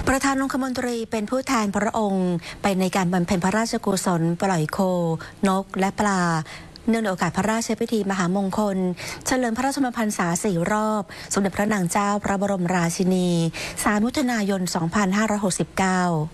ประธานองคมนตรีเป็นผู้แทนพระองค์ไปในการบำเพ็ญพระราชกุศลปล่อยโคนกและปลาเนื่องในโอกาสพระราชพิธีมหามงคลเฉลิมพระราชพรรษา4 รอบสมเด็จพระนางเจ้าพระบรมราชินี3 มิถุนายน 2569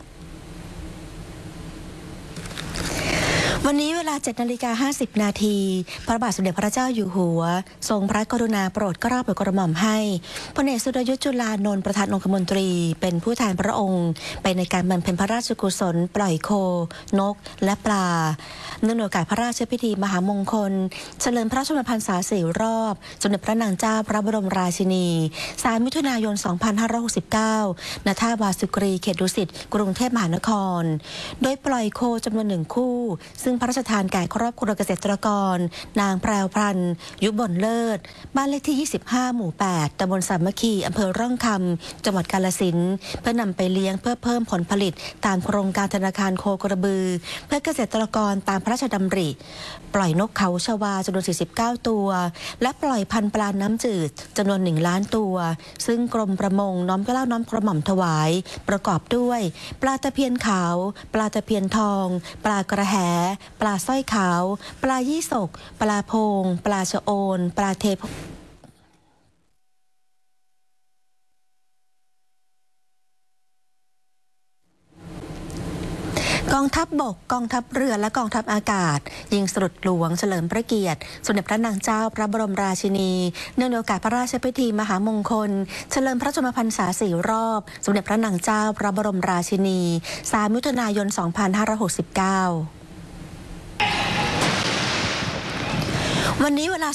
วันนี้เวลา 7:50 นาทีพระบาทสมเด็จพระเจ้าอยู่หัวทรงพระกรุณาโปรดเกล้าโปรดกระหม่อมให้พลเอกสุรยุทธจุลานนท์ประธานองคมนตรีเป็นผู้แทนพระองค์ไปในการบำเพ็ญพระราชกุศลปล่อยโคนกและปลาเนื่องในโอกาสพระราชพิธีมหามงคลเฉลิมพระราชพรรษา4 รอบสมเด็จพระนางเจ้าพระบรมราชินี3 มิถุนายน 2569 ณ ท่าวาสุกรีเขตดุสิตกรุงเทพมหานครโดยปล่อยโคจำนวน1 คู่ซึ่งพระราชทานแก่ครอบครัวเกษตรกรนางแพรวพันธ์ยุบลเลิศบ้านเลขที่ 25 หมู่ 8 ตำบลสามัคคีอำเภอร่องคำจังหวัดกาฬสินธุ์เพื่อนำไปเลี้ยงเพื่อเพิ่มผลผลิตตามโครงการธนาคารโคกระบือเพื่อเกษตรกรตามพระราชดำริปล่อยนกเขาชวาจำนวน 49 ตัวและปล่อยพันธุ์ปลาน้ำจืดจำนวน 1 ล้านตัวซึ่งกรมประมงน้อมเกล้าน้อมกระหม่อมถวายประกอบด้วยปลาตะเพียนขาวปลาตะเพียนทองปลากระแหปลาสร้อยขาวปลายี่สกปลาโพงปลาชะโอนปลาเทพกองทัพบกกองทัพเรือและกองทัพอากาศยิงสลุดหลวงเฉลิมพระเกียรติสมเด็จพระนางเจ้าพระบรมราชินีเนื่องในโอกาสพระราชพิธีมหามงคลเฉลิมพระชนมพรรษา4 รอบสมเด็จพระนางเจ้าพระบรมราชินี3 มิถุนายน 2569วันนี้เวลา